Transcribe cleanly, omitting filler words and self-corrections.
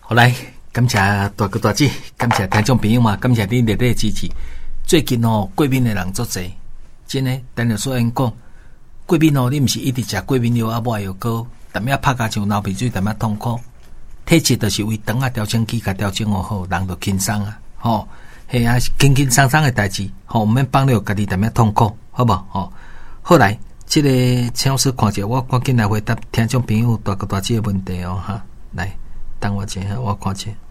好来，感谢大哥大姐，感谢听众朋友嘛，感谢你热烈支持。最近过敏的人足侪，真诶，等于说因讲，过敏你毋是一直食过敏药啊，抹药膏，逐摆拍甲像流鼻水，逐摆痛苦。体质就是为肠啊调整器甲调整好，人就轻松啊。嘿啊，轻轻松松的代志，毋免帮了家己逐摆痛苦，好无？后来，这个陈老师看者，我赶紧来回答听众朋友大哥大姐的问题哈。来，等我一下，我看者。